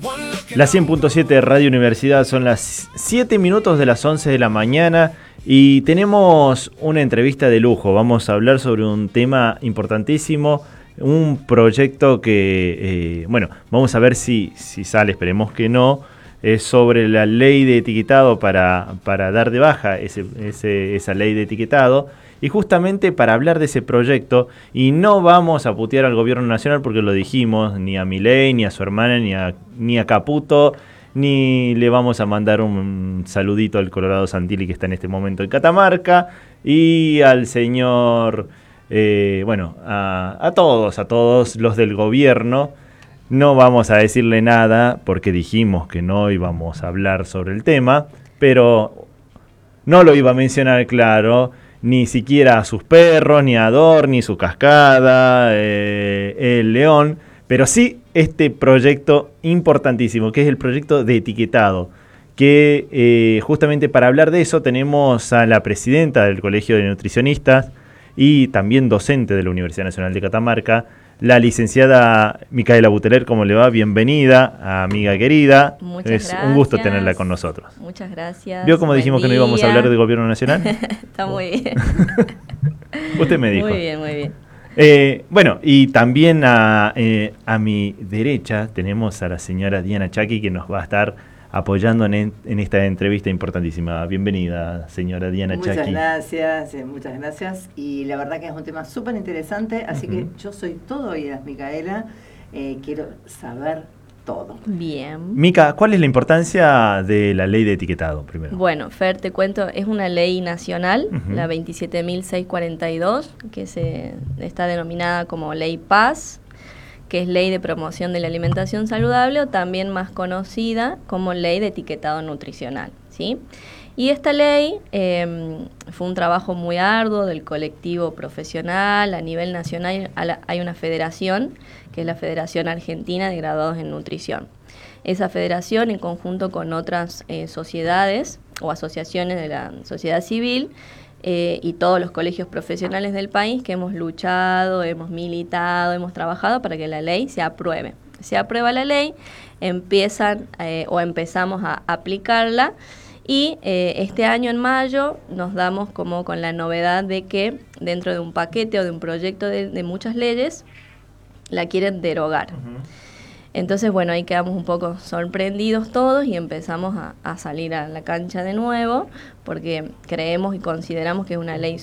La 100.7 de Radio Universidad, son las 7 minutos de las 11 de la mañana y tenemos una entrevista de lujo. Vamos a hablar sobre un tema importantísimo, un proyecto que, vamos a ver si sale, esperemos que no, es sobre la ley de etiquetado para dar de baja esa ley de etiquetado. Y justamente para hablar de ese proyecto, y no vamos a putear al gobierno nacional porque lo dijimos, ni a Milei, ni a su hermana, ni a Caputo, ni le vamos a mandar un saludito al Colorado Santilli que está en este momento en Catamarca, y al señor, a todos los del gobierno. No vamos a decirle nada porque dijimos que no íbamos a hablar sobre el tema, pero no lo iba a mencionar, claro, ni siquiera a sus perros, ni a Dor, ni su cascada, el león, pero sí este proyecto importantísimo, que es el proyecto de etiquetado, que justamente para hablar de eso tenemos a la presidenta del Colegio de Nutricionistas y también docente de la Universidad Nacional de Catamarca, la licenciada Micaela Buteler. ¿Cómo le va? Bienvenida, amiga querida. Muchas gracias. Es un gusto tenerla con nosotros. Muchas gracias. ¿Vio cómo dijimos que no íbamos a hablar del gobierno nacional? Está muy bien. Usted me dijo. Muy bien, muy bien. Y también a mi derecha tenemos a la señora Diana Chaki, que nos va a estar apoyando en esta entrevista importantísima. Bienvenida, señora Diana Chaki. Muchas gracias. Y la verdad que es un tema súper interesante, así que yo soy todo oídas, Micaela. Quiero saber todo. Bien. Mica, ¿cuál es la importancia de la ley de etiquetado, primero? Bueno, Fer, te cuento, es una ley nacional, la 27.642, que está denominada como Ley Paz, que es Ley de Promoción de la Alimentación Saludable, o también más conocida como Ley de Etiquetado Nutricional, ¿sí? Y esta ley fue un trabajo muy arduo del colectivo profesional. A nivel nacional hay una federación, que es la Federación Argentina de Graduados en Nutrición. Esa federación, en conjunto con otras sociedades o asociaciones de la sociedad civil, y todos los colegios profesionales del país, que hemos luchado, hemos militado, hemos trabajado para que la ley se apruebe. Se aprueba la ley, empezamos a aplicarla, y este año en mayo nos damos como con la novedad de que dentro de un paquete o de un proyecto de muchas leyes la quieren derogar. Entonces, ahí quedamos un poco sorprendidos todos y empezamos a salir a la cancha de nuevo, porque creemos y consideramos que es una ley